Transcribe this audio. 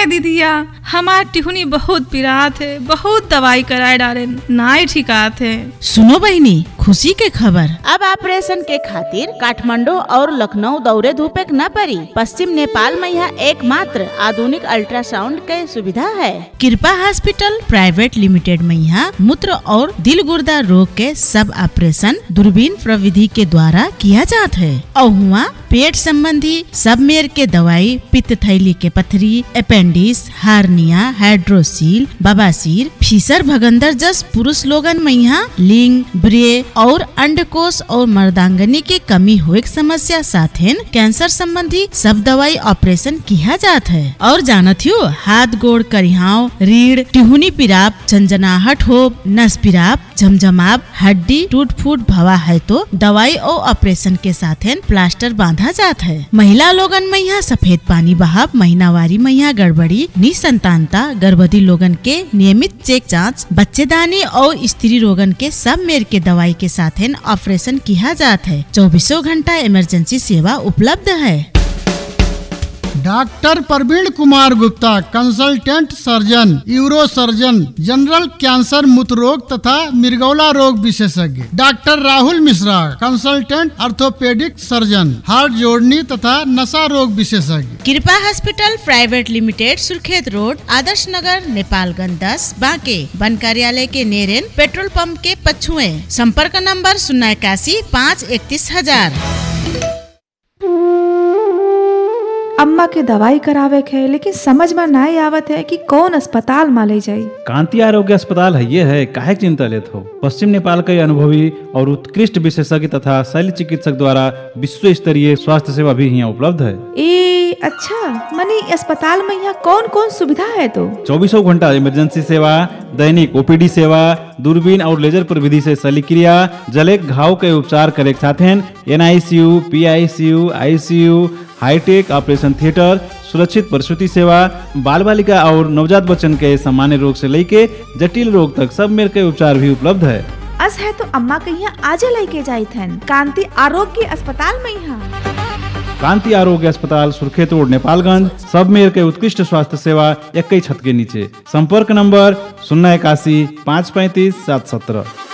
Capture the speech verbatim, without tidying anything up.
दीदिया, हमार टिहुनी बहुत पिरात है, बहुत दवाई कराए डाले नाई ठिकात है। सुनो बहनी, खुशी के खबर। अब ऑपरेशन के खातिर काठमांडू और लखनऊ दौरे धूपे न पड़ी। पश्चिम नेपाल में यहाँ एकमात्र आधुनिक अल्ट्रासाउंड के सुविधा है। कृपा हॉस्पिटल प्राइवेट लिमिटेड में यहाँ मूत्र और दिल गुर्दा रोग के सब ऑपरेशन दूरबीन प्रविधि के द्वारा किया जाता है। और हुआ पेट संबंधी सब मेर के दवाई, पित्त थैली के पथरी, अपेंडिक्स, हार्निया, हाइड्रोसील, बवासीर, फीसर भगंदर जस पुरुष लोगन में यहाँ लिंग, ब्रे और अंडकोश और मर्दांगनी के कमी होए समस्या साथ है कैंसर संबंधी सब दवाई ऑपरेशन किया जाता है। और जानत हो हाथ गोड़ करिहाव, रीढ़, टिहुनी पिराप, झंझनाहट हो, नस पिराप, झमझमाप, हड्डी टूट फूट भवा है तो दवाई और ऑपरेशन के साथ है प्लास्टर बांधा जाता है। महिला लोगन में यहाँ सफेद पानी बहाव, महीनावारी में यहाँ गड़बड़ी, निसंतानता, गर्भवती लोगन के नियमित चेक जांच, बच्चेदानी और स्त्री रोगन के सब मेर के दवाई के साथ है ऑपरेशन किया जाता है। चौबीसों घंटा इमरजेंसी सेवा उपलब्ध है। डॉक्टर प्रवीण Kumar Gupta, consultant surgeon, euro surgeon, general cancer, मूत्र रोग तथा मिर्गौला रोग विशेषज्ञ। Doctor Rahul Mishra, consultant orthopaedic surgeon, heart जोड़नी तथा नशा रोग विशेषज्ञ। कृपा hospital private limited, Surkhet road, Adarsh Nagar, Nepalganj दस, बांके, वन कार्यालय के नेरेन, पेट्रोल पंप के पछुए। संपर्क नंबर शून्य इक्यासी पाँच इकतीस हजार। अम्मा के दवाई करावे के है, लेकिन समझ में नहीं आवत है कि कौन अस्पताल में ले जाई। कांति आरोग्य अस्पताल है ये है, काहे चिंता लेत हो। पश्चिम नेपाल के अनुभवी और उत्कृष्ट विशेषज्ञ तथा शल्य चिकित्सक द्वारा विश्व स्तरीय स्वास्थ्य सेवा भी यहाँ उपलब्ध है। ए अच्छा, मनी अस्पताल में यहाँ कौन कौन सुविधा है? तो चौबीसों घंटा इमरजेंसी सेवा, दैनिक ओपीडी सेवा, दूरबीन और लेजर प्रविधि से शल्यक्रिया, जलेक घाव के उपचार करे साथ NICU, PICU, ICU, hi tech operation theatre, सुरक्षित प्रसूति सेवा, बाल बालिका और नवजात बच्चन के सामान्य रोग से लेके जटिल रोग तक सब मेर के उपचार भी उपलब्ध है। अस है तो अम्मा के यहाँ आज लेके जाई थन कांति आरोग्य अस्पताल में। यहाँ कांति आरोग्य अस्पताल, सुर्खेत रोड, नेपालगंज, सब मेर के उत्कृष्ट स्वास्थ्य सेवा एक ही छत के नीचे। संपर्क नंबर शून्य इक्यासी पाँच पैंतीस सात सत्रह।